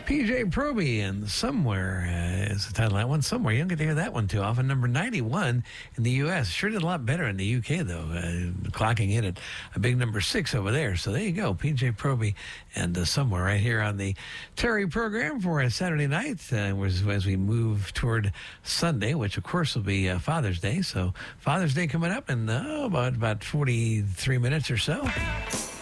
PJ Proby and Somewhere is the title of that one. Somewhere. You don't get to hear that one too often. Number 91 in the U.S. Sure did a lot better in the UK, though, clocking in at a big number 6 over there. So there you go, PJ Proby and Somewhere right here on the Terry program for a Saturday night as we move toward Sunday, which, of course, will be Father's Day. So Father's Day coming up in about 43 minutes or so.